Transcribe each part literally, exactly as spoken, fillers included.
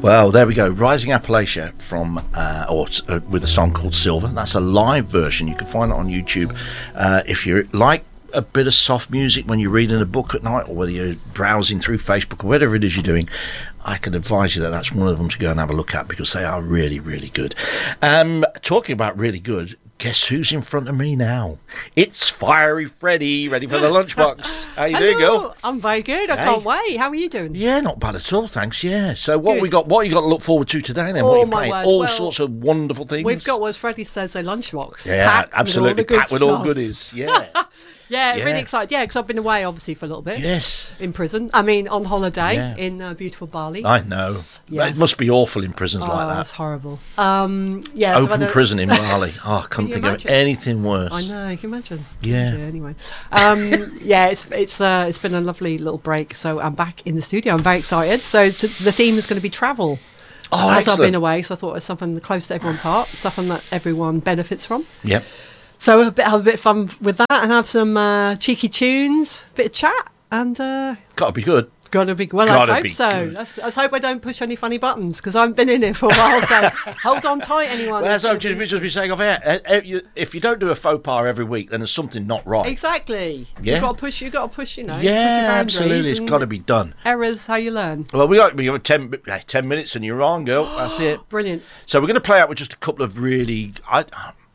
Well, there we go. Rising Appalachia from, uh, or uh, with a song called Silver. That's a live version. You can find it on YouTube. Uh, if you like a bit of soft music when you're reading a book at night, or whether you're browsing through Facebook or whatever it is you're doing, I can advise you that that's one of them to go and have a look at, because they are really, really good. Um, talking about really good, guess who's in front of me now? It's Fiery Freddy, ready for the lunchbox. How you Hello. doing, girl? I'm very good. I Hey. can't wait. How are you doing? Yeah, not bad at all, thanks. Yeah. So what Good. we got? What you got to look forward to today? Then Oh, what are you my playing? word. All Well, sorts of wonderful things. We've got what as Freddie says, a lunchbox. yeah, packed absolutely with all the good packed with all stuff. goodies. Yeah. Yeah, Yeah. really excited. Yeah, because I've been away obviously for a little bit. Yes. In prison. I mean, on holiday Yeah. in uh, beautiful Bali. I know. Yes. It must be awful in prisons oh, like that's that. horrible. Um, yeah, so I've Open had a- prison in Bali. Oh, I couldn't you think imagine? of anything worse. I know. Can you imagine? Yeah. Anyway, um, yeah, it's it's uh, it's been a lovely little break. So I'm back in the studio. I'm very excited. So t- the theme is going to be travel. Oh, As excellent. I've been away, so I thought it was something close to everyone's heart, something that everyone benefits from. Yep. So a bit, have a bit of fun with that, and have some uh, cheeky tunes, bit of chat, and uh, Got to be good. gotta be well. Gotta let's hope be so. good. Let's, let's hope I don't push any funny buttons, because I've been in here for a while. So hold on tight, anyone. Well, as I've just, just been saying off air, uh, uh, you- if you don't do a faux pas every week, then there's something not right. Exactly. Yeah. You got to push. You got to push. You know. push Yeah, your boundaries, absolutely. It's and got to be done. Errors, how you learn. Well, we got we have ten, uh, ten minutes and you're on, girl. That's it. Brilliant. So we're going to play out with just a couple of really. I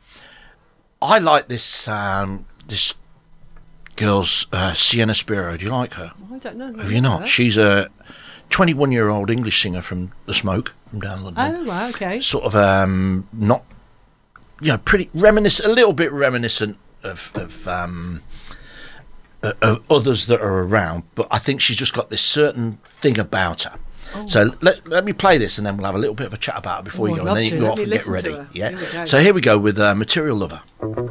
I like this um, this girl's uh, Sienna Spiro. Do you like her? I don't know. Have you not? She's a twenty-one-year-old English singer from The Smoke, from down London. Oh, right, okay. Sort of um, not, you know, pretty reminiscent, a little bit reminiscent of of, um, uh, of others that are around. But I think she's just got this certain thing about her. Oh. So let, let me play this, and then we'll have a little bit of a chat about it before Oh, you I'd go, and then love you to. can go Let off me and get listen to ready. her. Yeah. Here we go. So here we go with uh, Material Lover.